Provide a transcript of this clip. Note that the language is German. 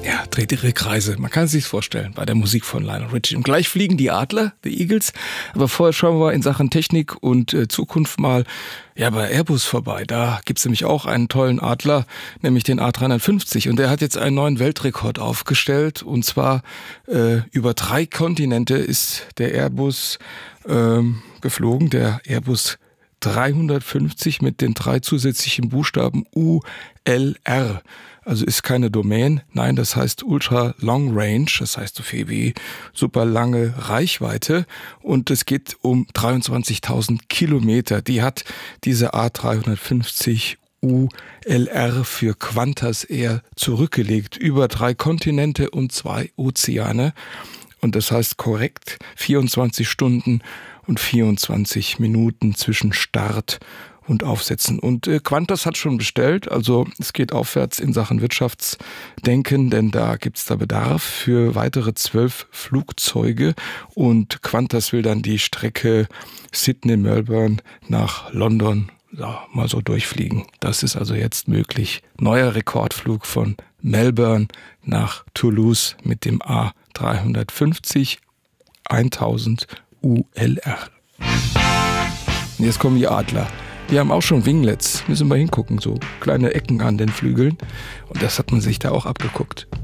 Ja, dreht ihre Kreise. Man kann es sich vorstellen bei der Musik von Lionel Richie. Und gleich fliegen die Adler, die Eagles. Aber vorher schauen wir in Sachen Technik und Zukunft mal bei Airbus vorbei. Da gibt's nämlich auch einen tollen Adler, nämlich den A350. Und der hat jetzt einen neuen Weltrekord aufgestellt. Und zwar über 3 Kontinente ist der Airbus geflogen. Der Airbus 350 mit den 3 zusätzlichen Buchstaben ULR. Also ist keine Domain, nein, das heißt Ultra Long Range, das heißt so viel wie super lange Reichweite und es geht um 23.000 Kilometer. Die hat diese A350 ULR für Qantas Air zurückgelegt, über 3 Kontinente und 2 Ozeane. Und das heißt korrekt 24 Stunden und 24 Minuten zwischen Start und Aufsetzen. Und Qantas hat schon bestellt, also es geht aufwärts in Sachen Wirtschaftsdenken, denn da gibt's da Bedarf für weitere 12 Flugzeuge und Qantas will dann die Strecke Sydney-Melbourne nach London mal so durchfliegen. Das ist also jetzt möglich. Neuer Rekordflug von Melbourne nach Toulouse mit dem A350 1000 ULR. Und jetzt kommen die Adler. Die haben auch schon Winglets, müssen wir hingucken, so kleine Ecken an den Flügeln. Und das hat man sich da auch abgeguckt.